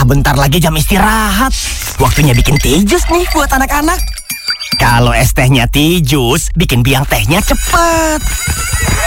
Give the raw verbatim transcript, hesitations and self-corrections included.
bentar lagi jam istirahat. Waktunya bikin teh jus nih buat anak-anak. Kalau es tehnya teh jus, bikin biang tehnya cepet.